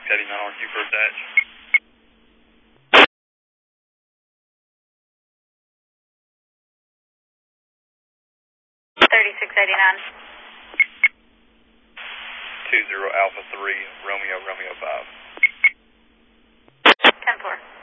3689 on you for attach. 3689. 20 Alpha 3, Romeo 5. 10-4.